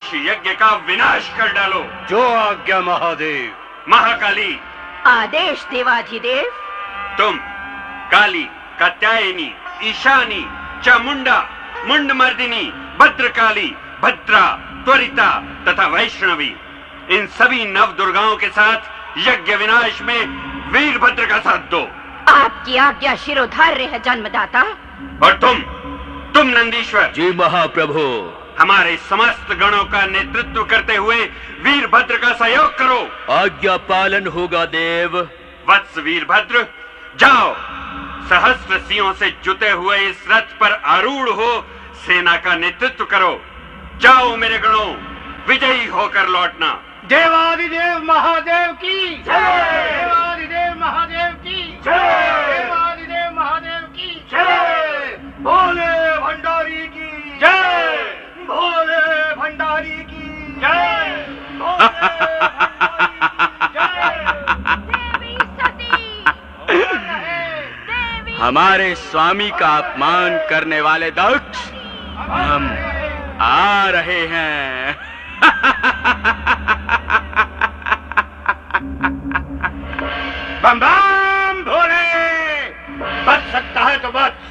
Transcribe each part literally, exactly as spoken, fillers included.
इस यज्ञ का विनाश कर डालो। जो आज्ञा महादेव। महाकाली। आदेश देवाधिदेव। तुम काली, कात्यायनी, ईशानी, चामुंडा, मुंडमर्दिनी, भद्रकाली, भद्रा, त्वरिता तथा वैष्णवी, इन सभी नव दुर्गाओं के साथ यज्ञ विनाश में वीरभद्र का साथ दो। आपकी आज्ञा शिरोधार्य है जन्मदाता। और तुम तुम नंदीश्वर। जी महाप्रभु। हमारे समस्त गणों का नेतृत्व करते हुए वीरभद्र का सहयोग करो। आज्ञा पालन होगा देव। वत्स वीरभद्र, जाओ, सहस्त्र सिंहों से जुते हुए इस रथ पर आरूढ़ हो सेना का नेतृत्व करो। जाओ मेरे गणों, विजयी होकर लौटना। देवादिदेव महादेव की जय। देवादिदेव महादेव की जय। देवादिदेव महादेव की जय। भोले भंडारी की जय। भोले भंडारी की जय। भोले देवी सती। देवी हमारे स्वामी का अपमान करने वाले दक्ष, हम आ रहे हैं। बम बम भोले, बच सकता है तो बच।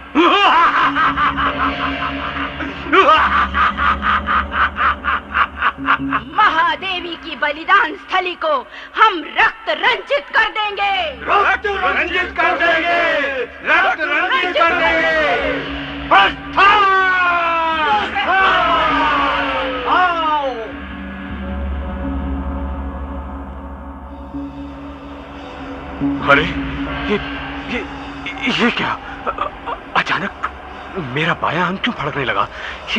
महादेवी की बलिदान स्थली को हम रक्त रंजित कर देंगे। रक्त रंजित कर देंगे। रक्त रंजित कर देंगे। आओ। अरे ये ये ये क्या? अचानक मेरा बायां अंग क्यों फड़कने लगा? ये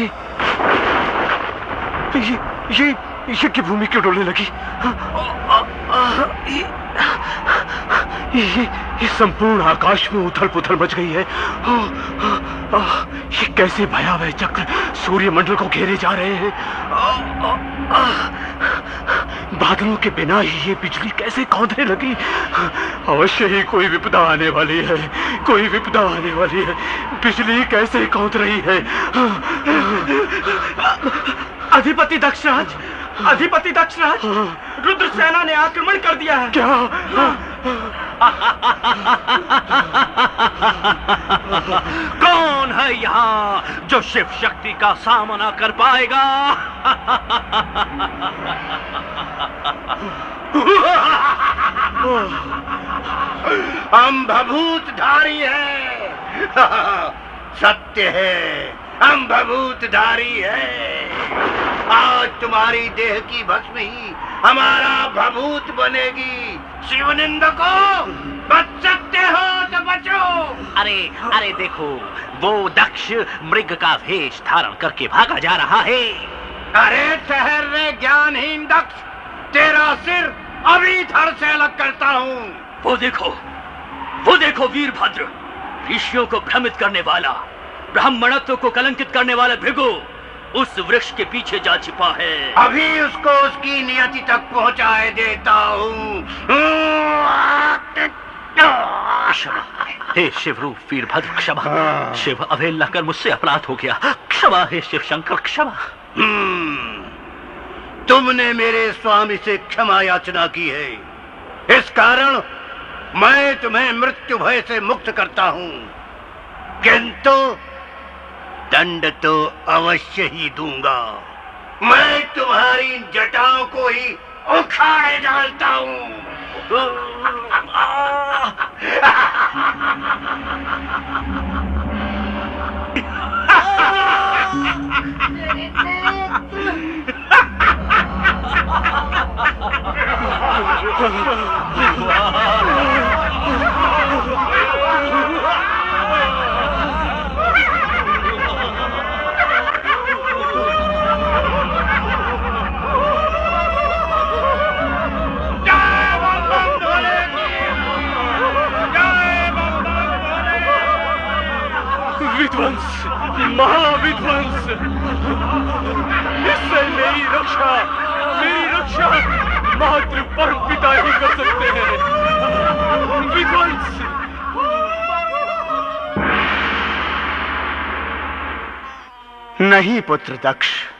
ये ये यज्ञ भूमि क्यों डोलने लगी? ये ये संपूर्ण आकाश में उथल पुथल मच गई है। ये कैसे भयावह चक्र सूर्यमंडल को घेरे जा रहे हैं। बादलों के बिना ही ये बिजली कैसे कौंधने लगी? अवश्य ही कोई विपदा आने वाली है। कोई विपदा आने वाली है। बिजली कैसे कौंध रही है? अधिपति दक्षराज, अधिपति दक्षराज, रुद्र सेना ने आक्रमण कर दिया है। क्या? कौन है यहाँ जो शिव शक्ति का सामना कर पाएगा? हम भभूतधारी हैं। सत्य है, हम भभूतधारी हैं। आज तुम्हारी देह की भस्म ही हमारा भभूत बनेगी। शिवनिंदको, बच सकते हो तो बचो। अरे अरे देखो, वो दक्ष मृग का वेश धारण करके भागा जा रहा है। अरे ठहर ज्ञानहीन दक्ष, तेरा सिर अभी धड़ से अलग करता हूँ। वो देखो, वो देखो वीरभद्र, ऋषियों को भ्रमित करने वाला, ब्राह्मणत्व को कलंकित करने वाला भृगु उस वृक्ष के पीछे जा छिपा है। अभी उसको उसकी नियति तक पहुंचाए देता हूँ। क्षमा, हे शिवरूप वीरभद्र क्षमा। शिव अवहेलना कर मुझसे अपराध हो गया। क्षमा हे शिव शंकर क्षमा। तुमने मेरे स्वामी से क्षमा याचना की है, इस कारण मैं तुम्हें मृत्यु भय से मुक्त करता हूँ, किंतु दंड तो अवश्य ही दूंगा। मैं तुम्हारी जटाओं को ही उखाड़े डालता हूँ। विध्वंस, महाविध्वंस, इससे मेरी रक्षा, मेरी रक्षा मात्र परम पिता ही कर सकते हैं। विध्वंस। नहीं पुत्र दक्ष,